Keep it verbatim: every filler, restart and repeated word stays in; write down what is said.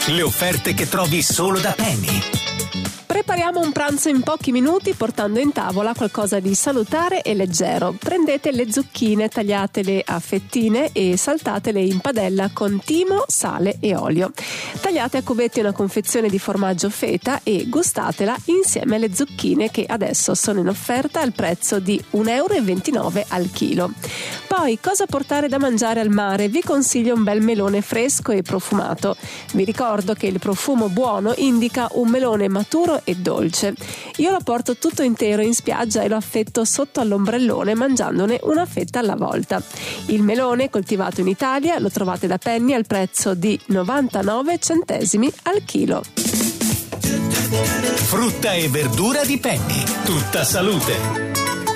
Le offerte che trovi solo da Penny. Prepariamo un pranzo in pochi minuti portando in tavola qualcosa di salutare e leggero. Prendete le zucchine, tagliatele a fettine e saltatele in padella con timo, sale e olio. Tagliate a cubetti una confezione di formaggio feta e gustatela insieme alle zucchine che adesso sono in offerta al prezzo di un euro e ventinove al chilo. Poi, cosa portare da mangiare al mare? Vi consiglio un bel melone fresco e profumato. Vi ricordo che il profumo buono indica un melone maturo e dolce. Io lo porto tutto intero in spiaggia e lo affetto sotto all'ombrellone mangiandone una fetta alla volta. Il melone coltivato in Italia lo trovate da Penny al prezzo di novantanove centesimi al chilo. Frutta e verdura di Penny. Tutta salute.